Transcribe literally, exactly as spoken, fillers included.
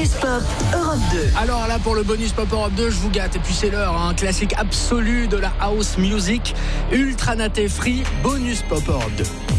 Bonus Pop Europe deux. Alors là, pour le Bonus Pop Europe deux, je vous gâte. Et puis c'est l'heure, un hein, classique absolu de la house music. Ultra Naté Free, Bonus Pop Europe deux.